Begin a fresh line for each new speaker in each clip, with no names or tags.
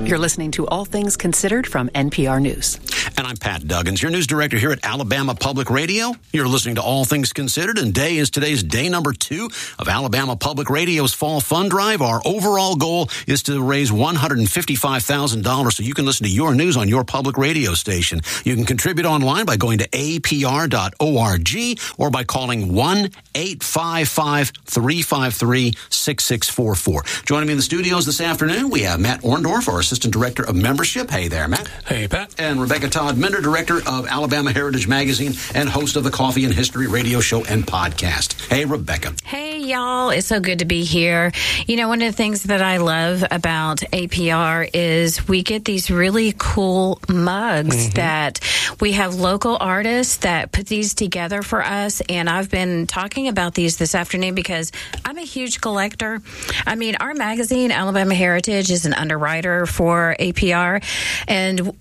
You're listening to All Things Considered from NPR News.
And I'm Pat Duggins, your news director here at Alabama Public Radio. You're listening to All Things Considered, and today's day number 2 of Alabama Public Radio's Fall Fund Drive. Our overall goal is to raise $155,000 so you can listen to your news on your public radio station. You can contribute online by going to apr.org or by calling 1-855-353-6644. Joining me in the studios this afternoon, we have Matt Orndorff, our Assistant Director of Membership. Hey there, Matt.
Hey, Pat.
And Rebecca Todd Minder, Director of Alabama Heritage Magazine and host of the Coffee and History radio show and podcast. Hey, Rebecca.
Hey, y'all. It's so good to be here. You know, one of the things that I love about APR is we get these really cool mugs that we have local artists that put these together for us. And I've been talking about these this afternoon because I'm a huge collector. I mean, our magazine, Alabama Heritage, is an underwriter for APR. And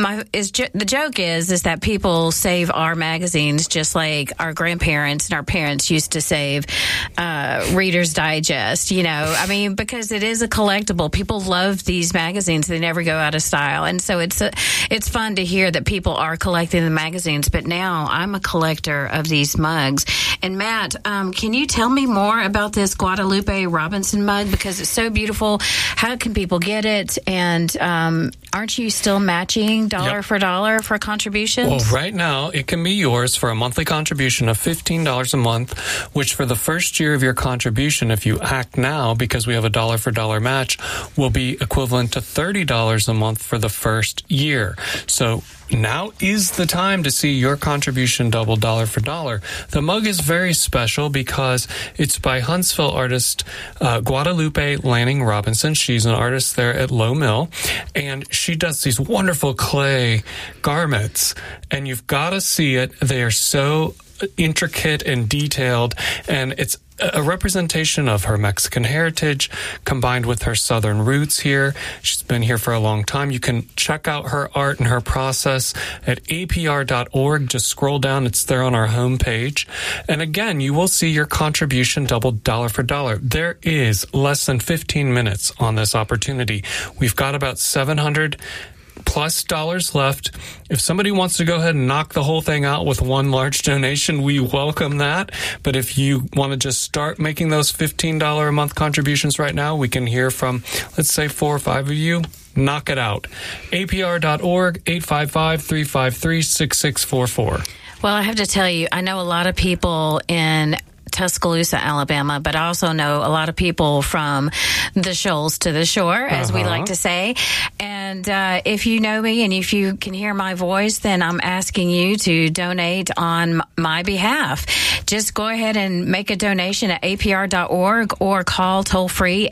the joke is that people save our magazines just like our grandparents and our parents used to save Reader's Digest, you know. I mean, because it is a collectible. People love these magazines. They never go out of style. And so it's fun to hear that people are collecting the magazines. But now I'm a collector of these mugs. And Matt, can you tell me more about this Guadalupe Robinson mug? Because it's so beautiful. How can people get it? And aren't you still matching dollar for dollar for contributions?
Well, right now, it can be yours for a monthly contribution of $15 a month, which for the first year of your contribution, if you act now, because we have a dollar for dollar match, will be equivalent to $30 a month for the first year. So now is the time to see your contribution double dollar for dollar. The mug is very special because it's by Huntsville artist Guadalupe Lanning Robinson. She's an artist there at Low Mill, and she does these wonderful clay garments, and you've got to see it. They are so intricate and detailed, and it's a representation of her Mexican heritage combined with her Southern roots here. She's been here for a long time. You can check out her art and her process at apr.org. Just scroll down. It's there on our homepage. And again, you will see your contribution double dollar for dollar. There is less than 15 minutes on this opportunity. We've got about $700+ left. If somebody wants to go ahead and knock the whole thing out with one large donation, we welcome that. But if you want to just start making those $15 a month contributions right now, we can hear from, let's say, 4 or 5 of you. Knock it out. APR.org, 855-353-6644.
Well, I have to tell you, I know a lot of people in Tuscaloosa, Alabama, but I also know a lot of people from the shoals to the shore, as we like to say. And if you know me and if you can hear my voice, then I'm asking you to donate on my behalf. Just go ahead and make a donation at apr.org or call toll-free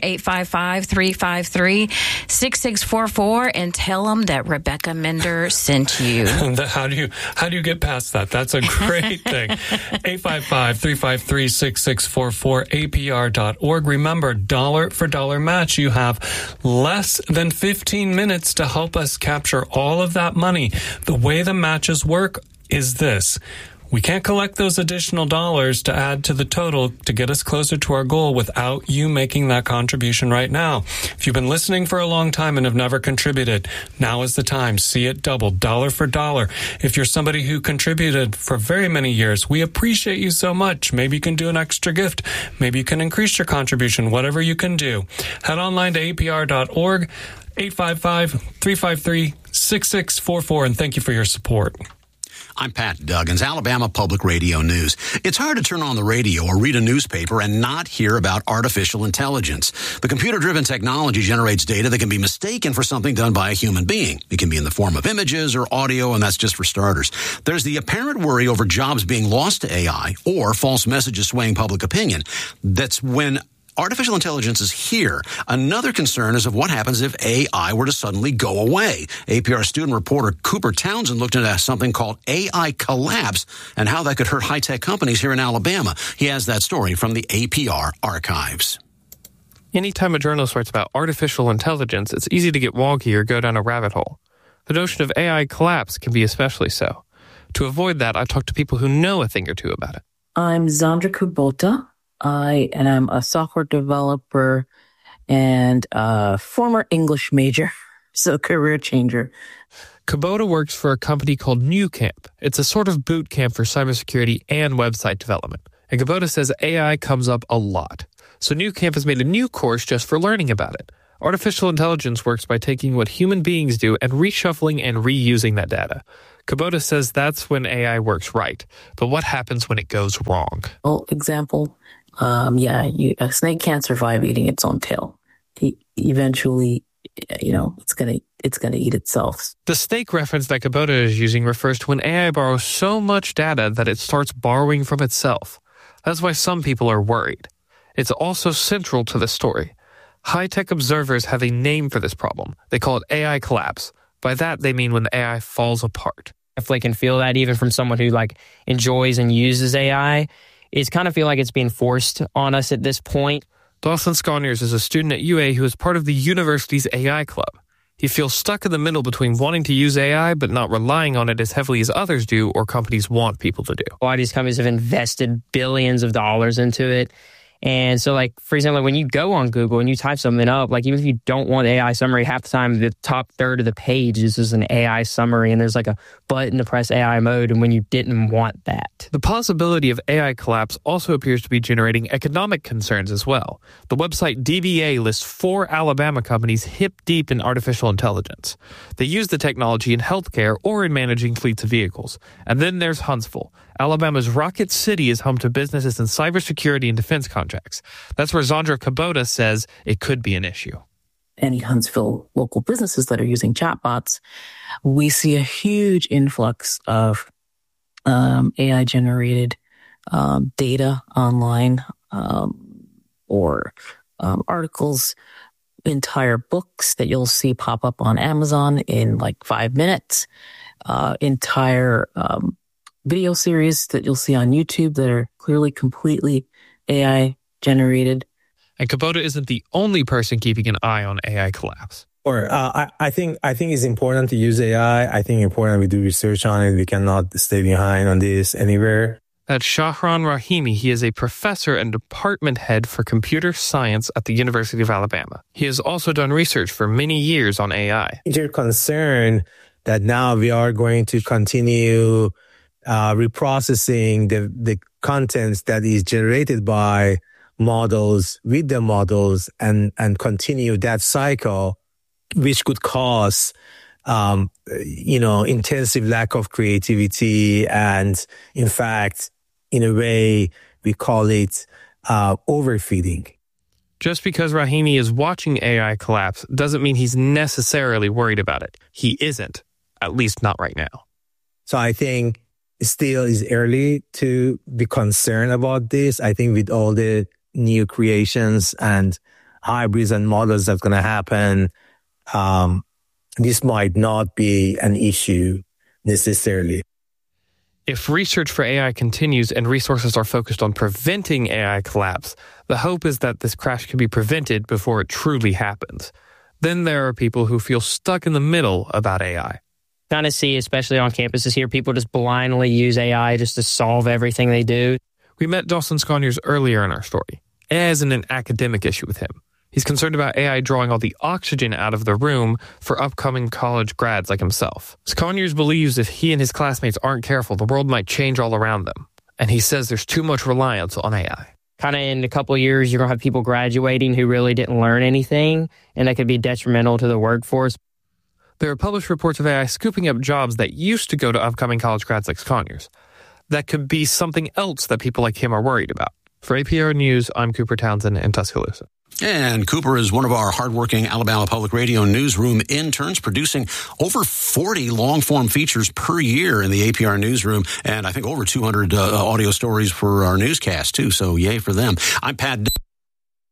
855-353-6644 and tell them that Rebecca Minder sent you.
How do you get past that? That's a great thing. 855-353-6644, apr.org. Remember, dollar for dollar match. You have less than 15 minutes to help us capture all of that money. The way the matches work is this. We can't collect those additional dollars to add to the total to get us closer to our goal without you making that contribution right now. If you've been listening for a long time and have never contributed, now is the time. See it double, dollar for dollar. If you're somebody who contributed for very many years, we appreciate you so much. Maybe you can do an extra gift. Maybe you can increase your contribution, whatever you can do. Head online to apr.org, 855-353-6644, and thank you for your support.
I'm Pat Duggins, Alabama Public Radio News. It's hard to turn on the radio or read a newspaper and not hear about artificial intelligence. The computer-driven technology generates data that can be mistaken for something done by a human being. It can be in the form of images or audio, and that's just for starters. There's the apparent worry over jobs being lost to AI or false messages swaying public opinion. That's when artificial intelligence is here. Another concern is of what happens if AI were to suddenly go away. APR student reporter Cooper Townsend looked into something called AI collapse and how that could hurt high-tech companies here in Alabama. He has that story from the APR archives.
Anytime a journalist writes about artificial intelligence, it's easy to get wonky or go down a rabbit hole. The notion of AI collapse can be especially so. To avoid that, I talk to people who know a thing or two about it.
I'm Zandra Kubota. I am a software developer and a former English major. So career changer.
Kubota works for a company called NewCamp. It's a sort of boot camp for cybersecurity and website development. And Kubota says AI comes up a lot. So NewCamp has made a new course just for learning about it. Artificial intelligence works by taking what human beings do and reshuffling and reusing that data. Kubota says that's when AI works right. But what happens when it goes wrong?
Well, example, a snake can't survive eating its own tail. Eventually, it's gonna eat itself.
The snake reference that Kubota is using refers to when AI borrows so much data that it starts borrowing from itself. That's why some people are worried. It's also central to the story. High-tech observers have a name for this problem. They call it AI collapse. By that, they mean when the AI falls apart.
If they can feel that even from someone who enjoys and uses AI, it's kind of feel like it's being forced on us at this point.
Dawson Sconiers is a student at UA who is part of the university's AI club. He feels stuck in the middle between wanting to use AI but not relying on it as heavily as others do or companies want people to do.
A lot of these companies have invested billions of dollars into it. And so, for example, when you go on Google and you type something up, even if you don't want AI summary, half the time the top third of the page is just an AI summary, and there's a button to press AI mode, and when you didn't want that.
The possibility of AI collapse also appears to be generating economic concerns as well. The website DBA lists 4 Alabama companies hip deep in artificial intelligence. They use the technology in healthcare or in managing fleets of vehicles. And then there's Huntsville. Alabama's Rocket City is home to businesses in cybersecurity and defense contracts. That's where Zandra Kubota says it could be an issue.
Any Huntsville local businesses that are using chatbots, we see a huge influx of AI-generated data online or articles, entire books that you'll see pop up on Amazon in 5 minutes, entire video series that you'll see on YouTube that are clearly completely AI generated.
And Kubota isn't the only person keeping an eye on AI collapse.
I think it's important to use AI. I think it's important we do research on it. We cannot stay behind on this anywhere.
That's Shahran Rahimi. He is a professor and department head for computer science at the University of Alabama. He has also done research for many years on AI.
You're concerned that now we are going to continue reprocessing the contents that is generated by models with the models and continue that cycle, which could cause, intensive lack of creativity. And in fact, in a way, we call it overfeeding.
Just because Rahimi is watching AI collapse doesn't mean he's necessarily worried about it. He isn't, at least not right now.
So I think it still is early to be concerned about this. I think with all the new creations and hybrids and models that's going to happen, this might not be an issue necessarily.
If research for AI continues and resources are focused on preventing AI collapse, the hope is that this crash can be prevented before it truly happens. Then there are people who feel stuck in the middle about AI.
Kind of see, especially on campuses here, people just blindly use AI just to solve everything they do.
We met Dawson Sconiers earlier in our story. AI isn't an academic issue with him. He's concerned about AI drawing all the oxygen out of the room for upcoming college grads like himself. Sconiers believes if he and his classmates aren't careful, the world might change all around them. And he says there's too much reliance on AI.
Kind of in a couple of years, you're going to have people graduating who really didn't learn anything, and that could be detrimental to the workforce.
There are published reports of AI scooping up jobs that used to go to upcoming college grads like Sconiers. That could be something else that people like him are worried about. For APR News, I'm Cooper Townsend in Tuscaloosa.
And Cooper is one of our hardworking Alabama Public Radio newsroom interns, producing over 40 long-form features per year in the APR newsroom, and I think over 200 audio stories for our newscast, too. So yay for them. I'm Pat